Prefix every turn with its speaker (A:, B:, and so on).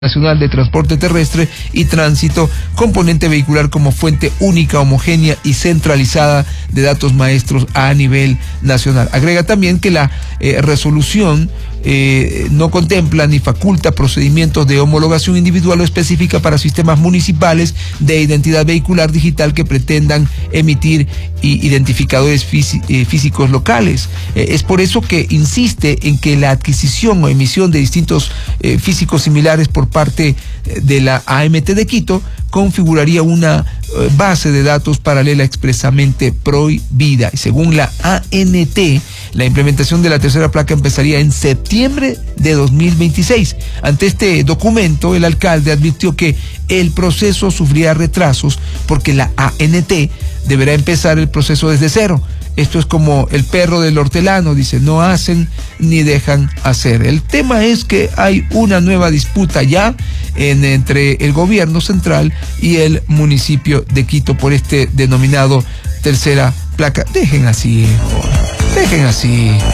A: Nacional de Transporte Terrestre y Tránsito, componente vehicular como fuente única, homogénea y centralizada de datos maestros a nivel nacional. Agrega también que la resolución no contempla ni faculta procedimientos de homologación individual o específica para sistemas municipales de identidad vehicular digital que pretendan emitir identificadores físicos locales. Es por eso que insiste en que la adquisición o emisión de distintos físicos similares por parte de la AMT de Quito configuraría una base de datos paralela expresamente prohibida. Y según la ANT, la implementación de la tercera placa empezaría en septiembre de 2026. Ante este documento, el alcalde advirtió que el proceso sufría retrasos porque la ANT deberá empezar el proceso desde cero. Esto es como el perro del hortelano, dice, no hacen ni dejan hacer. El tema es que hay una nueva disputa ya entre el gobierno central y el municipio de Quito por este denominado tercera placa. Dejen así, dejen así.